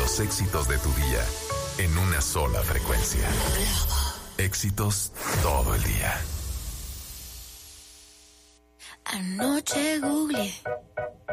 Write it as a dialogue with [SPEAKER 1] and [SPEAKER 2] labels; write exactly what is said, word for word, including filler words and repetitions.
[SPEAKER 1] los éxitos de tu día en una sola frecuencia. Éxitos todo el día.
[SPEAKER 2] Anoche googleé